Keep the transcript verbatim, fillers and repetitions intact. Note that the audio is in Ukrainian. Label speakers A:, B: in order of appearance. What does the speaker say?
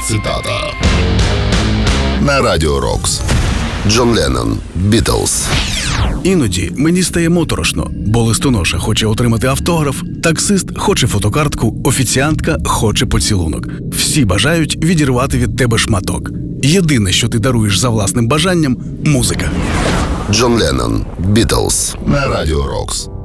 A: цитата. На Радіо Рокс. Джон Леннон, Бітлз.
B: Іноді мені стає моторошно, бо листоноша хоче отримати автограф, таксист хоче фотокартку, офіціантка хоче поцілунок. Всі бажають відірвати від тебе шматок. Єдине, що ти даруєш за власним бажанням – музика.
A: Джон Леннон, Бітлз. На Радіо Рокс.